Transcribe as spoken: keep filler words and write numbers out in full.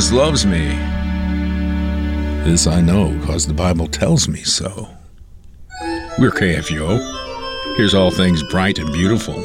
Jesus loves me. This I know, because the Bible tells me so. We're K F U O. Here's all things bright and beautiful.